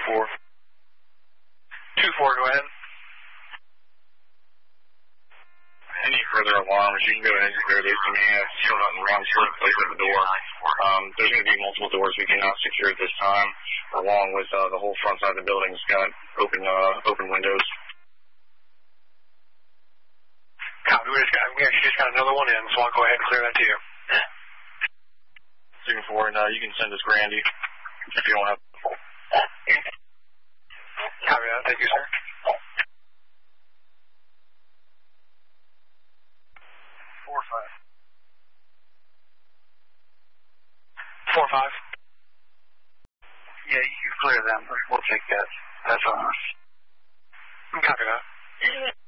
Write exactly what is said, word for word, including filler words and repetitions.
four. two four, go ahead. Any further alarms, you can go ahead and clear those to me. I've still got round short place at the door. Um, there's going to be multiple doors we cannot secure at this time, along with uh, the whole front side of the building's got open uh, open windows. Copy, we, just got, we actually just got another one in, so I'll go ahead and clear that to you. Signal four, and uh, you can send us Grandy if you don't have. Copy that, thank you, sir. Four five. Four five. Yeah, you clear them. We'll take that. That's on us. Copy that.